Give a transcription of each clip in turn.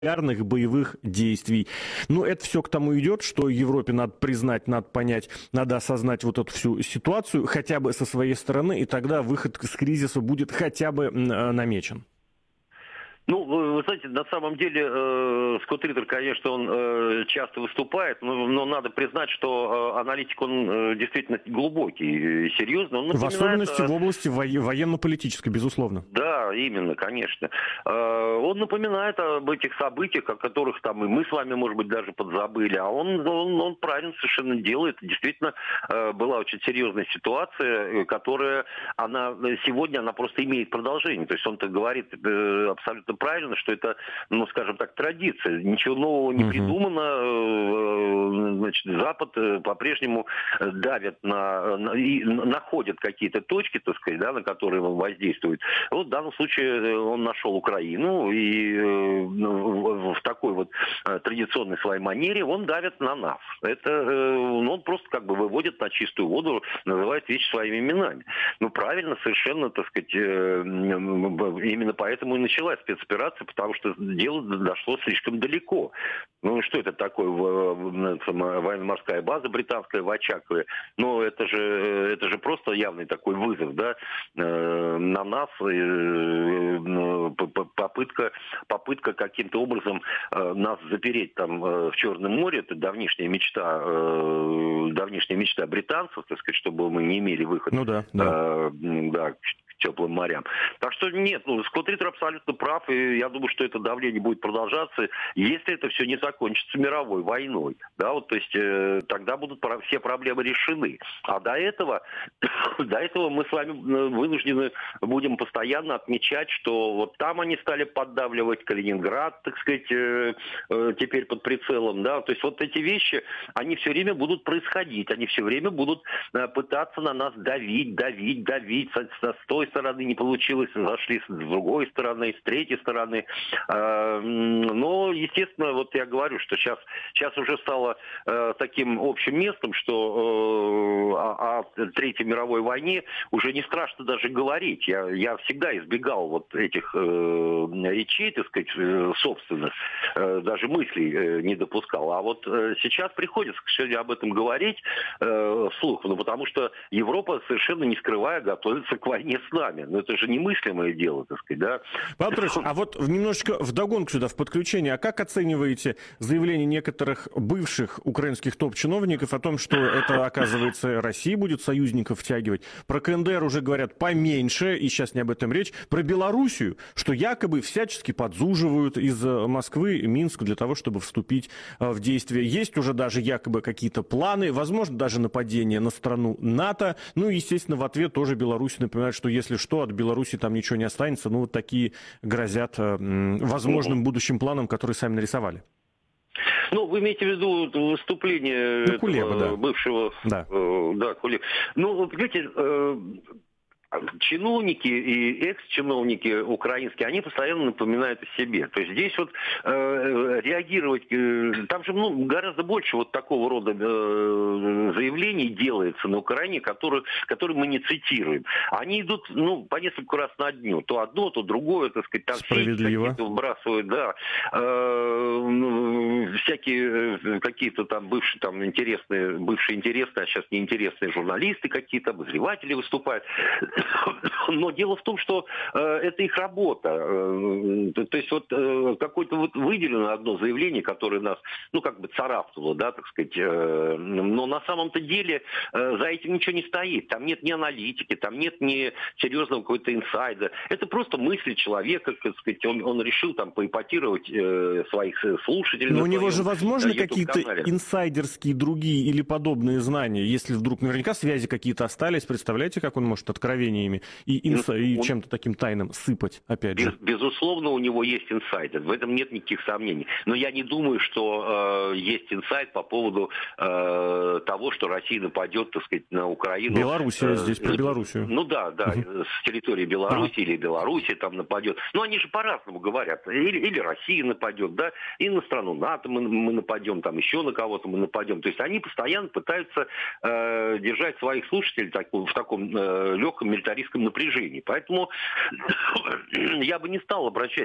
регулярных боевых действий. Ну, это все к тому идет, что Европе надо признать, надо понять, надо осознать вот эту всю ситуацию хотя бы со своей стороны, и тогда выход из кризиса будет хотя бы намечен. Ну, вы знаете, на самом деле Скотт Риттер, конечно, он часто выступает, но надо признать, что аналитик, он действительно глубокий и серьезный. Он в особенности в области военно-политической, безусловно. Да, именно, конечно. Он напоминает об этих событиях, о которых там и мы с вами, может быть, даже подзабыли, а он правильно совершенно делает. Действительно, была очень серьезная ситуация, которая, сегодня она просто имеет продолжение. То есть он-то говорит абсолютно правильно, что это, ну, скажем так, традиция. Ничего нового не придумано. Значит, Запад по-прежнему давит и находит какие-то точки, так сказать, да, на которые он воздействует. Вот в данном случае он нашел Украину, и в такой вот традиционной своей манере он давит на нас. Он просто как бы выводит на чистую воду, называет вещи своими именами. Ну, правильно, совершенно, так сказать, именно поэтому и началась спецоперация, потому что дело дошло слишком далеко. Ну, что это такое, военно-морская база британская в Очакове? Ну, это же просто явный такой вызов, да, на нас, попытка каким-то образом нас запереть там в Черном море. Это давнишняя мечта британцев, так сказать, чтобы мы не имели выхода. Ну да. Да, теплым морям. Так что нет, Скотт Риттер абсолютно прав, и я думаю, что это давление будет продолжаться, если это все не закончится мировой войной. Да, вот, то есть тогда будут все проблемы решены. А до этого мы с вами вынуждены будем постоянно отмечать, что вот там они стали поддавливать Калининград, так сказать, теперь под прицелом. Да, то есть вот эти вещи, они все время будут происходить, они все время будут пытаться на нас давить. С той стороны не получилось, зашли с другой стороны, с третьей стороны. Но, естественно, вот я говорю, что сейчас уже стало таким общим местом, что о Третьей мировой войне уже не страшно даже говорить. Я всегда избегал вот этих речей, так сказать, собственных, даже мыслей не допускал. А вот сейчас приходится, к сожалению, об этом говорить вслух, потому что Европа, совершенно не скрывая, готовится к войне с нами. Но это же немыслимое дело, так сказать, да? Павел Петрович, а вот немножечко вдогонку сюда, в подключение, а как оцениваете заявление некоторых бывших украинских топ-чиновников о том, что это, оказывается, Россия будет союзников втягивать? Про КНДР уже говорят поменьше, и сейчас не об этом речь. Про Белоруссию, что якобы всячески подзуживают из Москвы Минск для того, чтобы вступить в действие. Есть уже даже якобы какие-то планы, возможно, даже нападение на страну НАТО. Ну и, естественно, в ответ тоже Беларусь напоминает, что если что, от Беларуси там ничего не останется. Ну, вот такие грозят возможным будущим планам, которые сами нарисовали. Ну, вы имеете в виду выступление Кулеба, бывшего... Да. Кулеба. Ну, понимаете... чиновники и экс-чиновники украинские, они постоянно напоминают о себе. То есть здесь вот реагировать, там же гораздо больше вот такого рода заявлений делается на Украине, которые мы не цитируем. Они идут, по несколько раз на дню. То одно, то другое, так сказать, там справедливо. все вбрасывают, да. Всякие какие-то там бывшие интересные, а сейчас неинтересные журналисты какие-то, обозреватели выступают. Но дело в том, что это их работа. То есть вот какое-то вот выделено одно заявление, которое нас, царапнуло, да, так сказать. Но на самом-то деле за этим ничего не стоит. Там нет ни аналитики, там нет ни серьезного какого-то инсайда. Это просто мысли человека, так сказать. Он решил там поэпатировать своих слушателей. Но у него же возможны какие-то инсайдерские другие или подобные знания, если вдруг наверняка связи какие-то остались. Представляете, как он может откровениями и чем-то таким тайным сыпать, опять же? Безусловно, у него есть инсайд. В этом нет никаких сомнений. Но я не думаю, что есть инсайд по поводу того, что Россия нападет, так сказать, на Украину. Белоруссия, здесь про Белоруссию. С территории Беларуси или Белоруссии там нападет. Но они же по-разному говорят. Или Россия нападет, да, и на страну НАТО мы нападем, там еще на кого-то мы нападем. То есть они постоянно пытаются держать своих слушателей в таком легком милитаристском напряжении. Поэтому я бы не стал обращать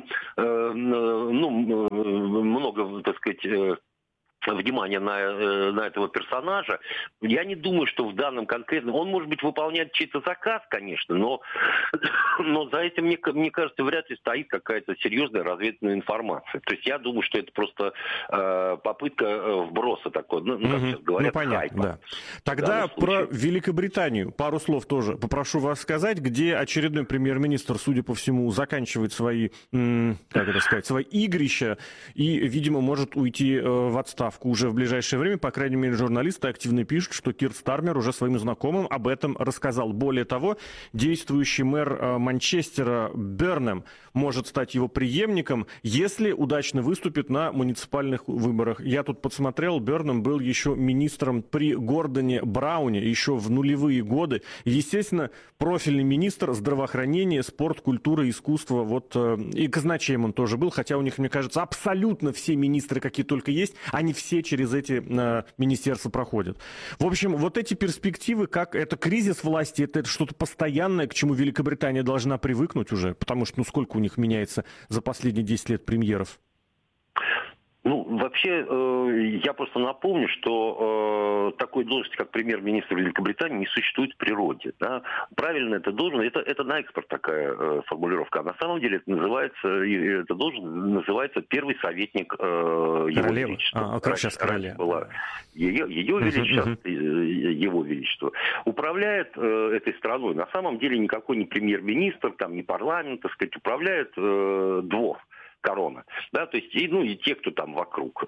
много, так сказать, внимание на этого персонажа. Я не думаю, что в данном конкретном... Он, может быть, выполняет чей-то заказ, конечно, но за этим, мне кажется, вряд ли стоит какая-то серьезная разведывательная информация. То есть я думаю, что это просто попытка вброса такой, как сейчас говорят, понятно, хайпа. Да. Тогда про Великобританию пару слов тоже попрошу вас сказать, где очередной премьер-министр, судя по всему, заканчивает свои, свои игрища и, видимо, может уйти в отставку уже в ближайшее время. По крайней мере, журналисты активно пишут, что Кир Стармер уже своим знакомым об этом рассказал. Более того, действующий мэр Манчестера Бернем может стать его преемником, если удачно выступит на муниципальных выборах. Я тут подсмотрел, Бернем был еще министром при Гордоне Брауне еще в нулевые годы. Естественно, профильный министр здравоохранения, спорт, культура, искусство. И казначеем он тоже был, хотя у них, мне кажется, абсолютно все министры, какие только есть, они все через эти министерства проходят. В общем, вот эти перспективы, как это кризис власти, это что-то постоянное, к чему Великобритания должна привыкнуть уже, потому что сколько у них меняется за последние 10 лет премьеров? Вообще, я просто напомню, что такой должности, как премьер-министр Великобритании, не существует в природе. Да? Правильно, это должность, это на экспорт такая формулировка. А на самом деле эта должность называется первый советник Его Величества. Как сейчас королева. Была ее Величество, Его Величество. Управляет этой страной на самом деле никакой не премьер-министр, там, не парламент, так сказать, управляет двор. Корона, да, то есть и те, кто там вокруг.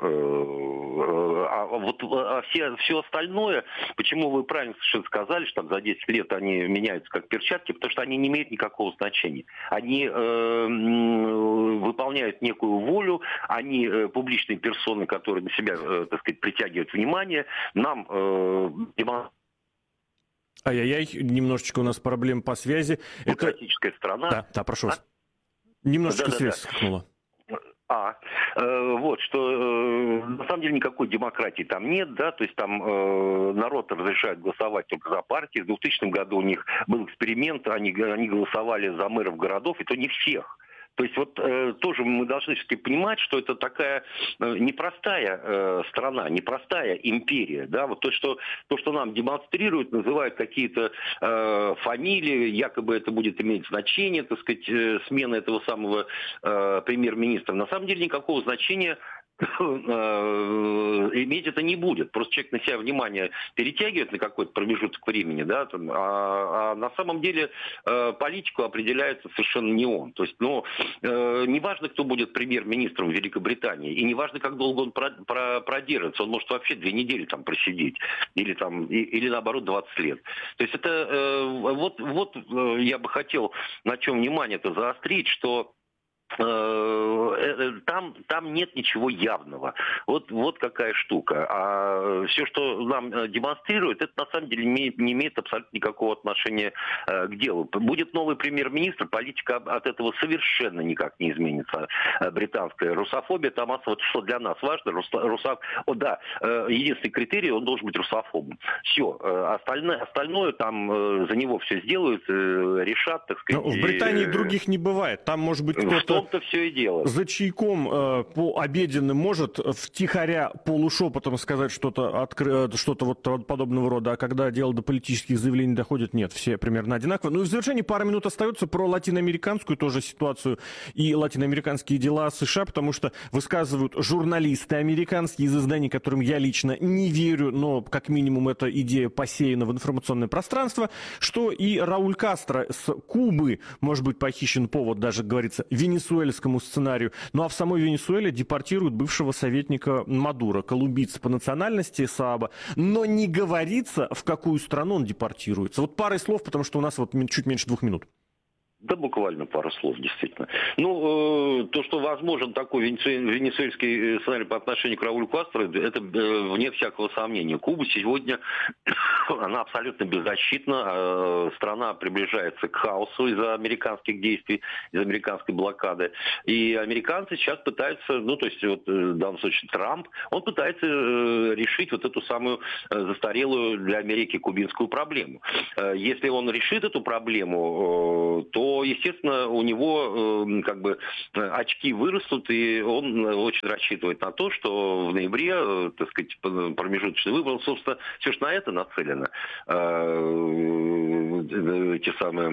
Все остальное, почему вы правильно совершенно сказали, что там за 10 лет они меняются как перчатки, потому что они не имеют никакого значения. Они выполняют некую волю, они публичные персоны, которые на себя, так сказать, притягивают внимание, нам Ай-яй-яй, немножечко у нас проблем по связи. демократическая страна. Да, прошу вас. Немножечко связь скакнула. На самом деле никакой демократии там нет, да, то есть там народ разрешает голосовать только за партии. В 2000 году у них был эксперимент, они голосовали за мэров городов, и то не всех. То есть тоже мы должны все-таки понимать, что это такая непростая страна, непростая империя. Да? То, что нам демонстрируют, называют какие-то фамилии, якобы это будет иметь значение, так сказать, смена этого самого премьер-министра. На самом деле никакого значения иметь это не будет. Просто человек на себя внимание перетягивает на какой-то промежуток времени, да, а на самом деле политику определяется совершенно не он. То есть, не важно, кто будет премьер-министром Великобритании, и не важно, как долго он продержится. Он может вообще 2 недели там просидеть, или наоборот 20 лет. То есть это я бы хотел на чем внимание-то заострить, что там нет ничего явного. Вот какая штука. А все, что нам демонстрируют, это на самом деле не имеет абсолютно никакого отношения к делу. Будет новый премьер-министр, политика от этого совершенно никак не изменится. Британская русофобия, там что для нас важно, единственный критерий, он должен быть русофобом. Все. Остальное там за него все сделают, решат, так сказать. Но в Британии других не бывает. Там может быть кто-то все и дело. За чайком по обеденным может втихаря полушепотом сказать что-то подобного рода, а когда дело до политических заявлений доходит, нет, все примерно одинаково. И в завершении пара минут остается про латиноамериканскую тоже ситуацию и латиноамериканские дела США, потому что высказывают журналисты американские из изданий, которым я лично не верю, но как минимум эта идея посеяна в информационное пространство, что и Рауль Кастро с Кубы может быть похищен повод, даже говорится, венесуэльскому сценарию. Ну а в самой Венесуэле депортируют бывшего советника Мадуро, колумбийца по национальности Сааба, но не говорится, в какую страну он депортируется. Вот парой слов, потому что у нас чуть меньше 2 минут. Да, буквально пару слов, действительно. Ну, то, что возможен такой венесуэльский сценарий по отношению к Раулю Кастро, это вне всякого сомнения. Куба сегодня, она абсолютно беззащитна. Страна приближается к хаосу из-за американских действий, из-за американской блокады. И американцы сейчас пытаются, ну, то есть, вот, в данном случае Трамп, он пытается решить вот эту самую застарелую для Америки кубинскую проблему. Если он решит эту проблему, то, естественно, у него как бы очки вырастут, и он очень рассчитывает на то, что в ноябре, так сказать, промежуточный выбор, собственно, все же на это нацелено. Те самые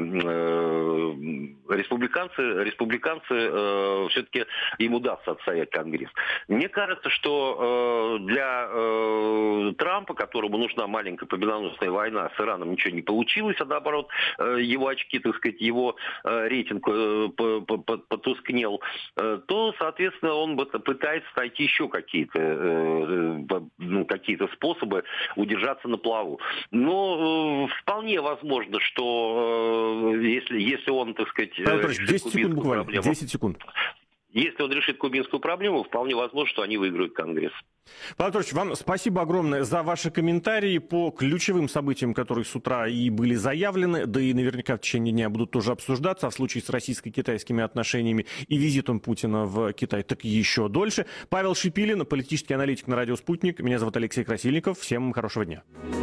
республиканцы все-таки им удастся отстоять Конгресс. Мне кажется, что для Трампа, которому нужна маленькая победоносная война с Ираном, ничего не получилось, а наоборот, его очки, так сказать, его рейтинг потускнел, то, соответственно, он пытается найти еще какие-то способы удержаться на плаву. Но вполне возможно, что если он, так сказать, Павел 10 секунд буквально, проблему, 10 секунд. Если он решит кубинскую проблему, вполне возможно, что они выиграют Конгресс. Павел Анатольевич, вам спасибо огромное за ваши комментарии по ключевым событиям, которые с утра и были заявлены, да и наверняка в течение дня будут тоже обсуждаться, а в случае с российско-китайскими отношениями и визитом Путина в Китай так еще дольше. Павел Шипилин, политический аналитик на радио «Спутник». Меня зовут Алексей Красильников. Всем хорошего дня.